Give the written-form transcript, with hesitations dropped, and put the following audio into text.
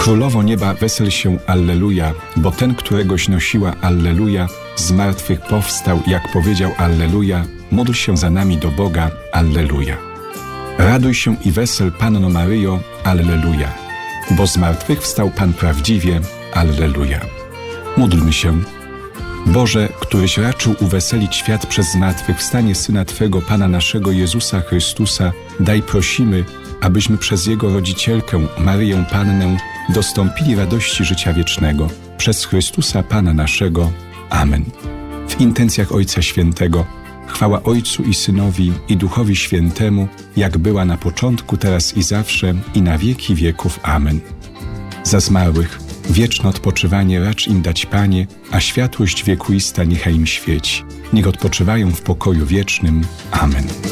Królowo nieba, wesel się, alleluja, bo ten, któregoś nosiła, alleluja, z martwych powstał, jak powiedział, alleluja, módl się za nami do Boga, alleluja. Raduj się i wesel, Panno Maryjo, alleluja, bo z martwych wstał Pan prawdziwie, alleluja. Módlmy się. Boże, któryś raczył uweselić świat przez zmartwychwstanie Syna Twego, Pana naszego Jezusa Chrystusa, daj prosimy, abyśmy przez Jego rodzicielkę, Maryję Pannę, dostąpili radości życia wiecznego. Przez Chrystusa Pana naszego. Amen. W intencjach Ojca Świętego, chwała Ojcu i Synowi, i Duchowi Świętemu, jak była na początku, teraz i zawsze, i na wieki wieków. Amen. Za zmarłych, wieczne odpoczywanie racz im dać, Panie, a światłość wiekuista niechaj im świeci. Niech odpoczywają w pokoju wiecznym. Amen.